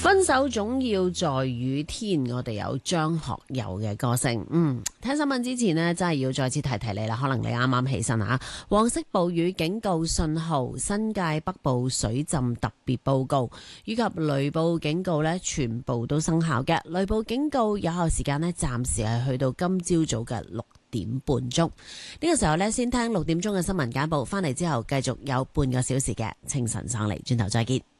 分手總要在雨天，我哋有張學友嘅歌聲。聽新聞之前呢，真係要再次提提你啦。可能你啱啱起身啊，黃色暴雨警告信號、新界北部水浸特別報告以及雷暴警告呢，全部都生效嘅。雷暴警告有效時間呢，暫時係去到今朝早嘅6點半。呢個時候呢，先聽6點鐘嘅新聞簡報，翻嚟之後繼續有半個小時嘅清晨上嚟，轉頭再見。